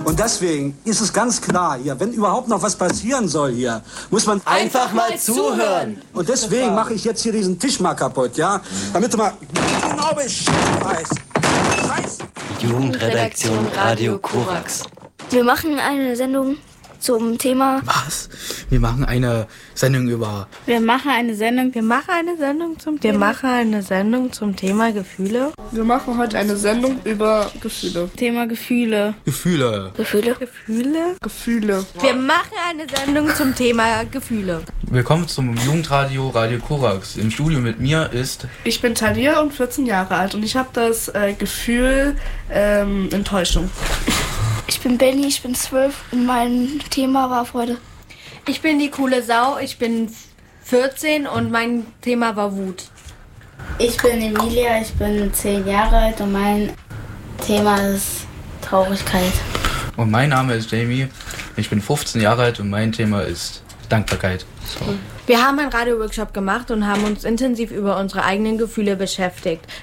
Und deswegen ist es ganz klar hier, wenn überhaupt noch was passieren soll hier, muss man einfach mal zuhören. Und deswegen mache ich jetzt hier diesen Tisch mal kaputt, ja? Damit du mal genau Bescheid weißt. Jugendredaktion Radio Korax. Wir machen eine Sendung zum Thema... Was? Wir machen eine Sendung über... Wir machen eine Sendung zum Thema Gefühle. Wir machen heute eine Sendung über Gefühle. Thema Gefühle. Gefühle. Wir machen eine Sendung zum Thema Gefühle. Willkommen zum Jugendradio Radio Korax. Im Studio mit mir ist... Ich bin Talia und 14 Jahre alt und ich habe das Gefühl Enttäuschung. Ich bin Benny, ich bin 12 und mein Thema war Freude. Ich bin die coole Sau, ich bin 14 und mein Thema war Wut. Ich bin Emilia, ich bin 10 Jahre alt und mein Thema ist Traurigkeit. Und mein Name ist Jamie. Ich bin 15 Jahre alt und mein Thema ist Dankbarkeit. Wir haben einen Radio-Workshop gemacht und haben uns intensiv über unsere eigenen Gefühle beschäftigt.